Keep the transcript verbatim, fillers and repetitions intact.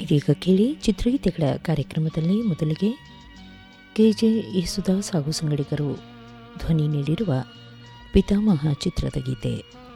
ಇದೀಗ ಕೇಳಿ ಚಿತ್ರಗೀತೆಗಳ ಕಾರ್ಯಕ್ರಮದಲ್ಲಿ ಮೊದಲಿಗೆ ಕೆಜೆ ಯೇಸುದಾಸ್ ಹಾಗೂ ಸಂಗಡಿಗರು ಧ್ವನಿ ನೀಡಿರುವ ಪಿತಾಮಹ ಚಿತ್ರದ ಗೀತೆ.